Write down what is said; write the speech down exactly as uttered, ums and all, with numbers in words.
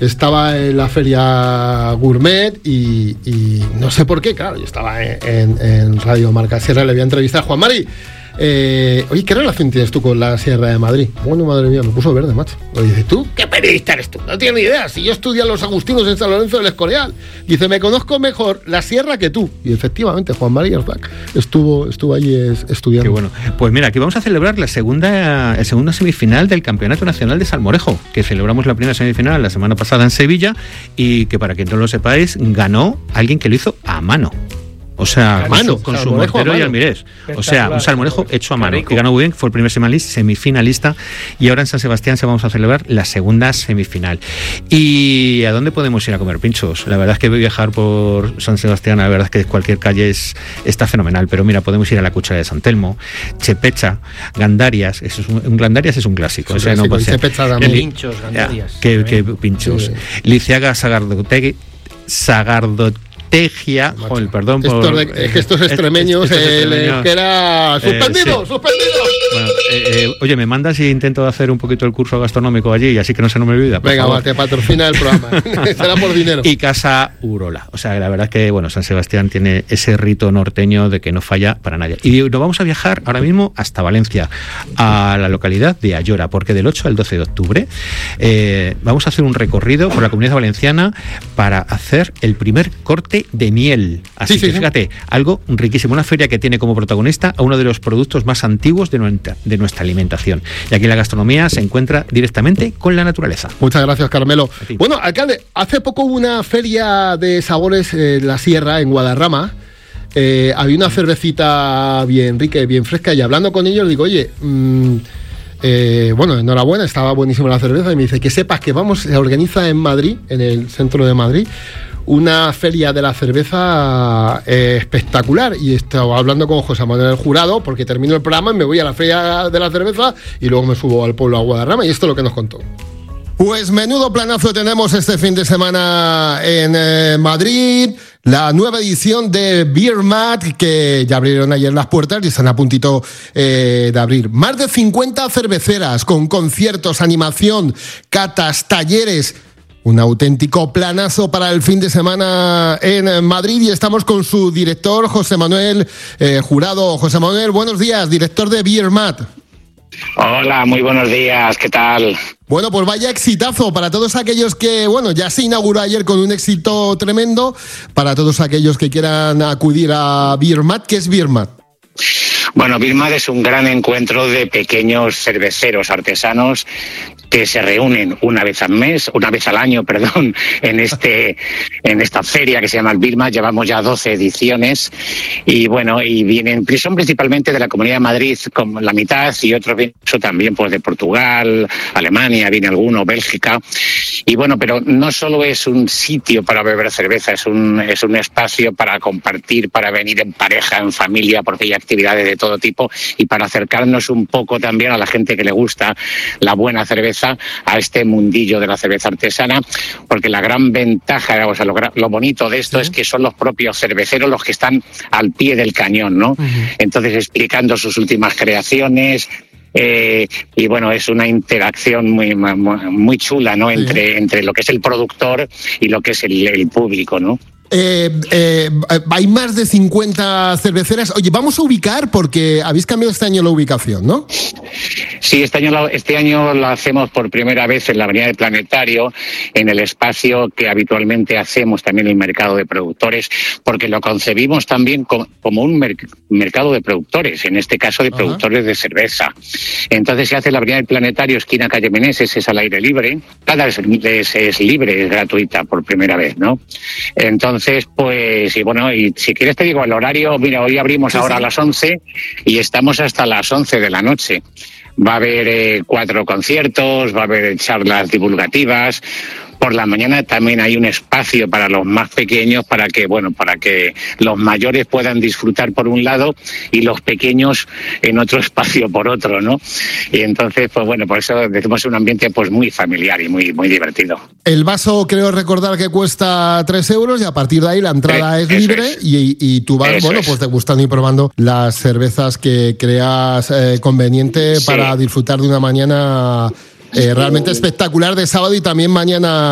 estaba en la feria Gourmet y, y no sé por qué, claro, yo estaba en, en, en Radio Marca Sierra, le voy a entrevistar a Juan Mari. Eh, oye, ¿qué relación tienes tú con la Sierra de Madrid? Bueno, madre mía, me puso verde, macho. Oye, dice, ¿tú qué periodista eres tú? No tienes ni idea, si yo estudié a los agustinos en San Lorenzo del Escorial. Dice, me conozco mejor la Sierra que tú. Y efectivamente, Juan Mari estuvo, estuvo allí es, estudiando. Qué bueno. Pues mira, aquí vamos a celebrar la segunda, el segundo semifinal del Campeonato Nacional de Salmorejo, que celebramos la primera semifinal la semana pasada en Sevilla y que, para quien no lo sepáis, ganó alguien que lo hizo a mano. O sea, con su, con su mortero y almirés. O sea, un salmorejo hecho a mano, que ganó muy bien, fue el primer semifinalista, y ahora en San Sebastián se vamos a celebrar la segunda semifinal. ¿Y a dónde podemos ir a comer pinchos? La verdad es que viajar por San Sebastián, la verdad es que cualquier calle es, está fenomenal, pero mira, podemos ir a la Cuchara de San Telmo, Chepecha, Gandarias, eso es un, un Gandarias es un clásico. Es un o sea, clásico, no puede ser. Chepecha también. Pinchos, Gandarias. ¿Qué, qué pinchos? Sí. Liciaga, Sagardotegui, Sagardotegui. Tegia, joder, perdón por... Estos de, es que estos extremeños, estos extremeños eh, que era suspendido, eh, sí. suspendido. Bueno, eh, eh, oye, me mandas y intento hacer un poquito el curso gastronómico allí, y así que no se no me olvida. Venga, va, te patrocina el programa. Será por dinero. Y Casa Urola. O sea, la verdad es que, bueno, San Sebastián tiene ese rito norteño de que no falla para nadie. Y nos vamos a viajar ahora mismo hasta Valencia, a la localidad de Ayora, porque del ocho al doce de octubre eh, vamos a hacer un recorrido por la Comunidad Valenciana para hacer el primer corte de miel. Así sí, que sí, fíjate, sí. algo riquísimo. Una feria que tiene como protagonista a uno de los productos más antiguos de nuestra, de nuestra alimentación. Y aquí la gastronomía se encuentra directamente con la naturaleza. Muchas gracias, Carmelo. Bueno, alcalde, hace poco hubo una feria de sabores en la Sierra, en Guadarrama. Eh, había una cervecita bien rica y bien fresca, y hablando con ellos digo, oye... Mmm, Eh, bueno, enhorabuena, estaba buenísima la cerveza, y me dice que sepas que vamos, se organiza en Madrid, en el centro de Madrid, una feria de la cerveza eh, espectacular, y estaba hablando con José Manuel Jurado, porque termino el programa y me voy a la feria de la cerveza y luego me subo al pueblo a Guadarrama, y esto es lo que nos contó. Pues menudo planazo tenemos este fin de semana en eh, Madrid. La nueva edición de Beer Mat, que ya abrieron ayer las puertas y están a puntito eh, de abrir. Más de cincuenta cerveceras con conciertos, animación, catas, talleres. Un auténtico planazo para el fin de semana en Madrid, y estamos con su director, José Manuel eh, Jurado. José Manuel, buenos días, director de Beer Mat. Hola, muy buenos días, ¿qué tal? Bueno, pues vaya exitazo para todos aquellos que, bueno, ya se inauguró ayer con un éxito tremendo, para todos aquellos que quieran acudir a Beer Mat. ¿Qué es Beer Mat? Bueno, Beer Mat es un gran encuentro de pequeños cerveceros artesanos que se reúnen una vez al mes, una vez al año, perdón, en este, en esta feria que se llama el Beer Mat. Llevamos ya doce ediciones, y bueno, y vienen, son principalmente de la Comunidad de Madrid, como la mitad, y otros también pues de Portugal, Alemania, viene alguno, Bélgica. Y bueno, pero no solo es un sitio para beber cerveza, es un, es un espacio para compartir, para venir en pareja, en familia, porque hay actividades de todo tipo, y para acercarnos un poco también a la gente que le gusta la buena cerveza, a este mundillo de la cerveza artesana, porque la gran ventaja, o sea, lo, lo bonito de esto, ¿sí?, es que son los propios cerveceros los que están al pie del cañón, ¿no? Uh-huh. Entonces, explicando sus últimas creaciones. Eh, y bueno, es una interacción muy muy chula, ¿no? Entre, entre lo que es el productor y lo que es el, el público, ¿no? Eh, eh, hay más de cincuenta cerveceras. Oye, vamos a ubicar, porque habéis cambiado este año la ubicación, ¿no? Sí, este año, este año lo hacemos por primera vez en la Avenida del Planetario, en el espacio que habitualmente hacemos también el mercado de productores, porque lo concebimos también como, como un mer- mercado de productores, en este caso de Ajá. productores de cerveza. Entonces se hace en la Avenida del Planetario, esquina calle Meneses, es al aire libre. Cada vez es, es libre, es gratuita por primera vez, ¿no? Entonces, pues, y bueno, y si quieres te digo el horario. Mira, hoy abrimos sí, ahora sí. a las once y estamos hasta las once de la noche. Va a haber eh, cuatro conciertos, va a haber charlas divulgativas. Por la mañana también hay un espacio para los más pequeños, para que, bueno, para que los mayores puedan disfrutar por un lado y los pequeños en otro espacio por otro, ¿no? Y entonces, pues bueno, por eso decimos un ambiente pues muy familiar y muy, muy divertido. El vaso, creo recordar que cuesta tres euros, y a partir de ahí la entrada eh, es libre es. y, y tú vas, eso bueno, es. pues degustando y probando las cervezas que creas eh, conveniente sí. para disfrutar de una mañana eh, realmente espectacular de sábado, y también mañana